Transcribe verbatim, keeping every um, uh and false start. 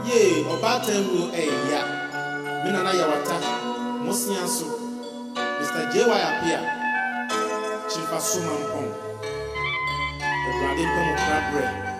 Ye, or Batten will a ya. Minana Yawata, Mosianso, Mister J. Y. appear. Chief Asuman Pong. The Brandon Pomo Crab Bread.